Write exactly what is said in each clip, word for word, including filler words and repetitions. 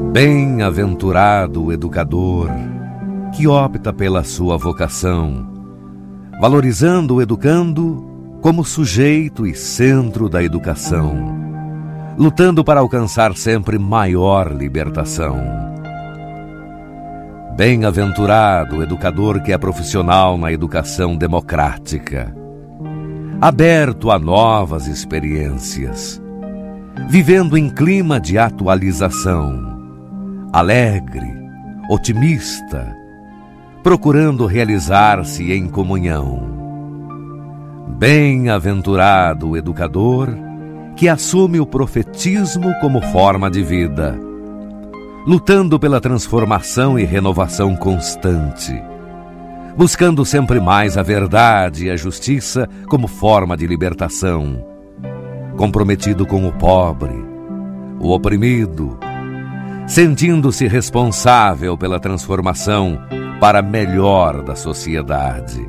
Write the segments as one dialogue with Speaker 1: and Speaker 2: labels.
Speaker 1: Bem-aventurado o educador que opta pela sua vocação, valorizando o educando como sujeito e centro da educação, lutando para alcançar sempre maior libertação. Bem-aventurado o educador que é profissional na educação democrática, aberto a novas experiências, vivendo em clima de atualização, alegre, otimista, procurando realizar-se em comunhão. Bem-aventurado o educador que assume o profetismo como forma de vida, lutando pela transformação e renovação constante, buscando sempre mais a verdade e a justiça como forma de libertação, comprometido com o pobre, o oprimido, sentindo-se responsável pela transformação para melhor da sociedade.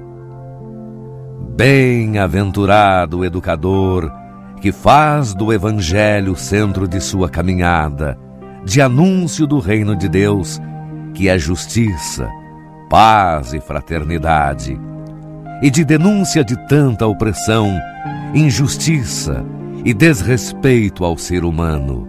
Speaker 1: Bem-aventurado o educador que faz do Evangelho o centro de sua caminhada, de anúncio do reino de Deus, que é justiça, paz e fraternidade, e de denúncia de tanta opressão, injustiça e desrespeito ao ser humano.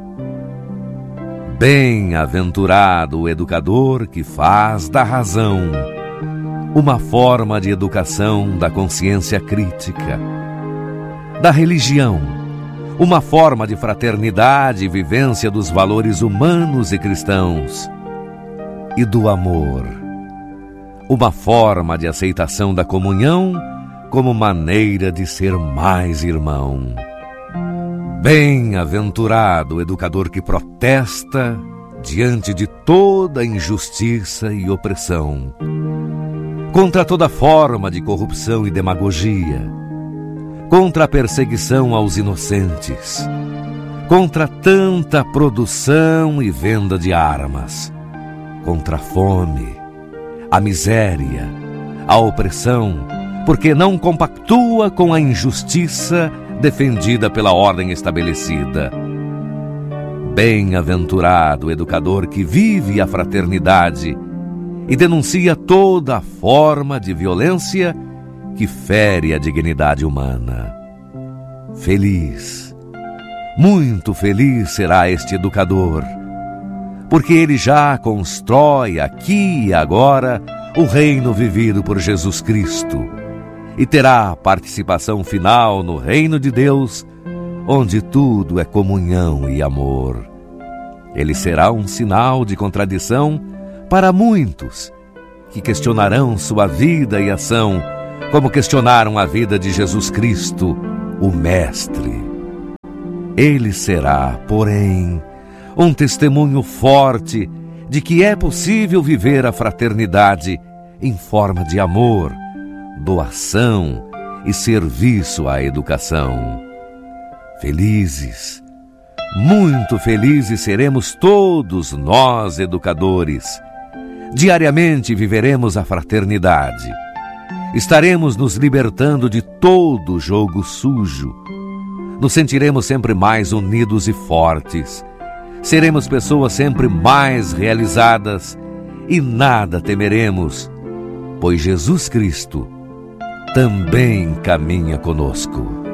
Speaker 1: Bem-aventurado o educador que faz da razão uma forma de educação da consciência crítica, da religião uma forma de fraternidade e vivência dos valores humanos e cristãos, e do amor uma forma de aceitação da comunhão como maneira de ser mais irmão. Bem-aventurado o educador que protesta diante de toda injustiça e opressão, contra toda forma de corrupção e demagogia, contra a perseguição aos inocentes, contra tanta produção e venda de armas, contra a fome, a miséria, a opressão, porque não compactua com a injustiça defendida pela ordem estabelecida. Bem-aventurado o educador que vive a fraternidade e denuncia toda forma de violência que fere a dignidade humana. Feliz, muito feliz será este educador, porque ele já constrói aqui e agora o reino vivido por Jesus Cristo, e terá participação final no reino de Deus, onde tudo é comunhão e amor. Ele será um sinal de contradição para muitos que questionarão sua vida e ação, como questionaram a vida de Jesus Cristo, o Mestre. Ele será, porém, um testemunho forte de que é possível viver a fraternidade em forma de amor, doação e serviço à educação. Felizes, muito felizes seremos todos nós, educadores. Diariamente viveremos a fraternidade. Estaremos nos libertando de todo jogo sujo. Nos sentiremos sempre mais unidos e fortes. Seremos pessoas sempre mais realizadas e nada temeremos, pois Jesus Cristo também caminha conosco.